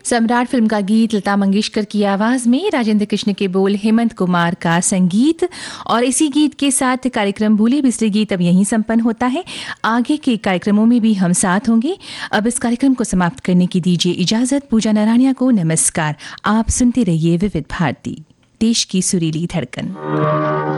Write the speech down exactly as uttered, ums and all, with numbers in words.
सम्राट फिल्म का गीत लता मंगेशकर की आवाज में, राजेंद्र कृष्ण के बोल, हेमंत कुमार का संगीत। और इसी गीत के साथ कार्यक्रम भूले बिसरे गीत अब यहीं संपन्न होता है। आगे के कार्यक्रमों में भी हम साथ होंगे। अब इस कार्यक्रम को समाप्त करने की दीजिए इजाजत। पूजा नारायणिया को नमस्कार। आप सुनते रहिए विविध भारती, देश की सुरीली धड़कन।